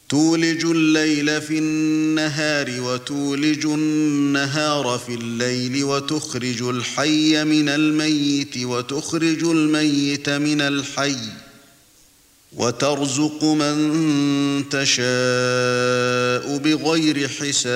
تولج الليل في النهار وتولج النهار في الليل وتخرج الحي من الميت وتخرج الميت من الحي وترزق من تشاء بغير حساب